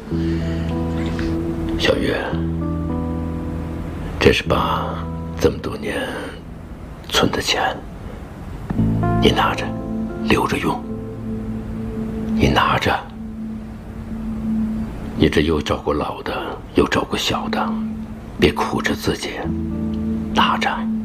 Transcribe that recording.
小月，这是爸这么多年存的钱，你拿着，留着用。你拿着，你这又照顾老的，又照顾小的，别苦着自己，拿着。